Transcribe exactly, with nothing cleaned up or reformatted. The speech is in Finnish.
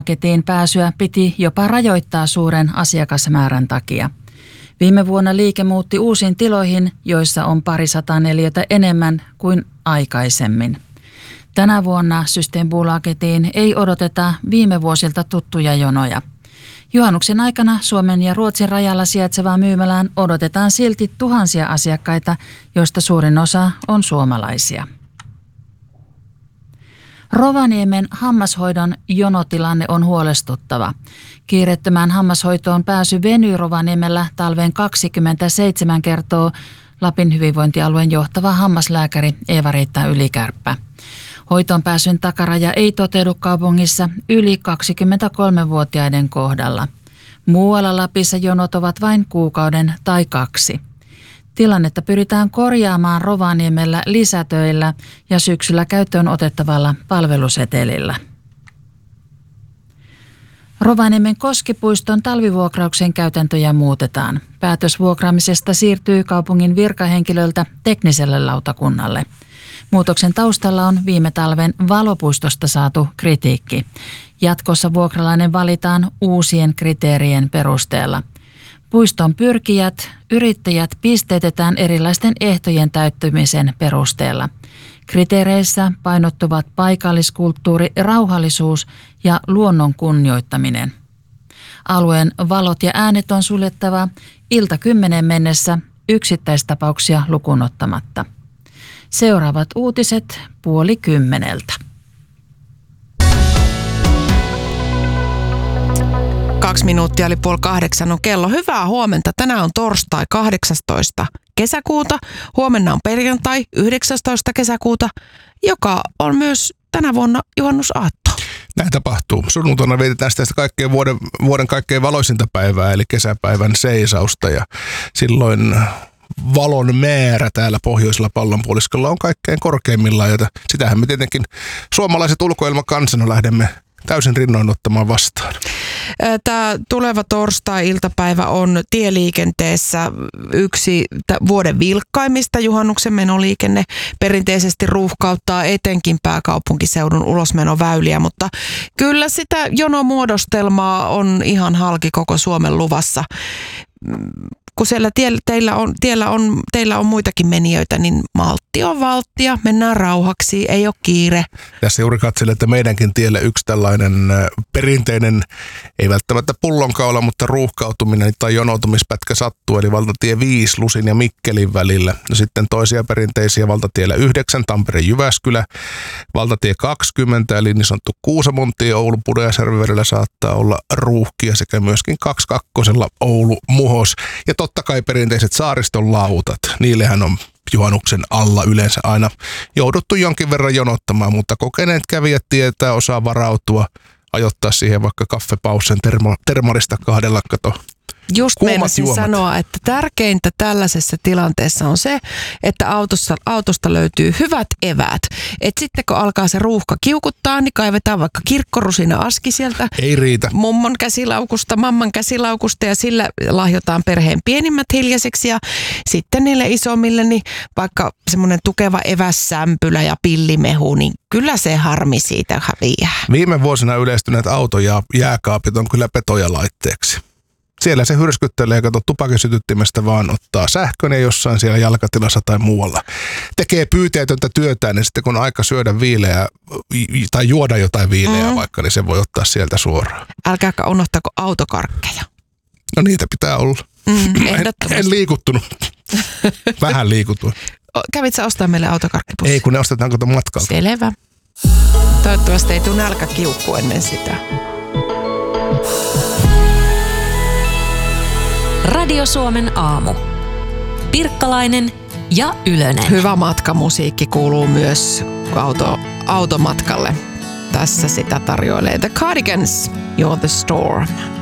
Ketiin pääsyä piti jopa rajoittaa suuren asiakasmäärän takia. Viime vuonna liike muutti uusiin tiloihin, joissa on parisataa neliötä enemmän kuin aikaisemmin. Tänä vuonna Systembolagetiin ei odoteta viime vuosilta tuttuja jonoja. Juhannuksen aikana Suomen ja Ruotsin rajalla sijaitsevaan myymälään odotetaan silti tuhansia asiakkaita, joista suurin osa on suomalaisia. Rovaniemen hammashoidon jonotilanne on huolestuttava. Kiireettömään hammashoitoon pääsy venyy Rovaniemellä talven kaksikymmentäseitsemän, kertoo Lapin hyvinvointialueen johtava hammaslääkäri Eeva-Riitta Ylikärppä. Hoitoon pääsyn takaraja ei toteudu kaupungissa yli kaksikymmentäkolmevuotiaiden kohdalla. Muualla Lapissa jonot ovat vain kuukauden tai kaksi. Tilannetta pyritään korjaamaan Rovaniemellä lisätöillä ja syksyllä käyttöön otettavalla palvelusetelillä. Rovaniemen Koskipuiston talvivuokrauksen käytäntöjä muutetaan. Päätös vuokraamisesta siirtyy kaupungin virkahenkilöltä tekniselle lautakunnalle. Muutoksen taustalla on viime talven Valopuistosta saatu kritiikki. Jatkossa vuokralainen valitaan uusien kriteerien perusteella. Puiston pyrkijät, yrittäjät pisteytetään erilaisten ehtojen täyttymisen perusteella. Kriteereissä painottuvat paikalliskulttuuri, rauhallisuus ja luonnon kunnioittaminen. Alueen valot ja äänet on suljettava ilta kymmenen mennessä yksittäistapauksia lukuun ottamatta. Seuraavat uutiset puoli kymmeneltä. Kaksi minuuttia eli puoli kahdeksan on kello. Hyvää huomenta. Tänään on torstai kahdeksastoista kesäkuuta. Huomenna on perjantai yhdeksästoista kesäkuuta, joka on myös tänä vuonna juhannusaatto. Näin tapahtuu. Sunnuntaina vietetään sitä kaikkein vuoden, vuoden kaikkein valoisinta päivää, eli kesäpäivän seisausta. Ja silloin valon määrä täällä pohjoisella pallonpuoliskolla on kaikkein korkeimmillaan, jota sitähän me tietenkin suomalaiset ulkoilmakansana lähdemme täysin rinnoin ottamaan vastaan. Tämä tuleva torstai-iltapäivä on tieliikenteessä yksi vuoden vilkkaimmista. Juhannuksen menoliikenne perinteisesti ruuhkauttaa etenkin pääkaupunkiseudun ulosmenoväyliä, mutta kyllä sitä jonomuodostelmaa on ihan halki koko Suomen luvassa. Kun siellä tiellä, teillä, on, tiellä on, teillä on muitakin menijöitä, niin maltti on valttia, mennään rauhaksi, ei ole kiire. Tässä juuri katselin, että meidänkin tielle yksi tällainen perinteinen, ei välttämättä pullonkaula, mutta ruuhkautuminen tai jonoutumispätkä sattuu, eli valtatie viisi Lusin ja Mikkelin välillä. No sitten toisia perinteisiä valtatiellä yhdeksän Tampere-Jyväskylä, valtatie kaksikymmentä, eli niin sanottu Kuusamontie Oulu-Pudasjärven välillä saattaa olla ruuhkia sekä myöskin kaksikymmentäkaksi Oulu-Muhos. Ja totta kai perinteiset saariston lautat, niillehän on juhannuksen alla yleensä aina jouduttu jonkin verran jonottamaan, mutta kokeneet kävijät tietää, osaa varautua, ajoittaa siihen vaikka kaffepausen termo, termarista kahdella kato. Just meinasin sanoa, että tärkeintä tällaisessa tilanteessa on se, että autossa, autosta löytyy hyvät eväät. Et sitten kun alkaa se ruuhka kiukuttaa, niin kaivetaan vaikka kirkkorusina aski sieltä. Ei riitä. Mummon käsilaukusta, mamman käsilaukusta ja sillä lahjotaan perheen pienimmät hiljaiseksi. Ja sitten niille isommille, niin vaikka semmoinen tukeva evässämpylä ja pillimehu, niin kyllä se harmi siitä häviää. Viime vuosina yleistyneet auto- ja jääkaapit on kyllä petoja laitteeksi. Siellä se hyrskyttelee, kato tupakesytyttimestä vaan ottaa sähkön ja jossain siellä jalkatilassa tai muualla. Tekee pyyteetöntä työtään, niin sitten kun on aika syödä viileää tai juoda jotain viileää mm. vaikka, niin se voi ottaa sieltä suoraan. Älkääkä unohtako autokarkkeja. No niitä pitää olla. Mm, en, en liikuttunut. Vähän liikutuin. Kävit sä ostaa meille autokarkkipussia? Ei, kun ne ostetaan kato matkalta. Selvä. Toivottavasti ei tule nälkäkiukku ennen sitä. Radio Suomen aamu. Pirkkalainen ja Ylönen. Hyvä matkamusiikki kuuluu myös auto, automatkalle. Tässä sitä tarjoilee The Cardigans, You're the Storm.